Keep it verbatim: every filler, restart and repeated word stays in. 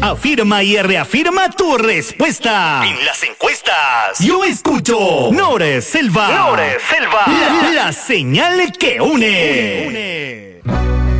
Afirma y reafirma tu respuesta en las encuestas. Yo escucho Nore Selva. Nore Selva. La, la señal que une. une.